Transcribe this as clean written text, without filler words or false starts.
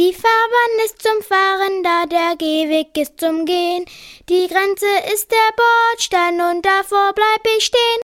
Die Fahrbahn ist zum Fahren da, der Gehweg ist zum Gehen. Die Grenze ist der Bordstein und davor bleib ich stehen.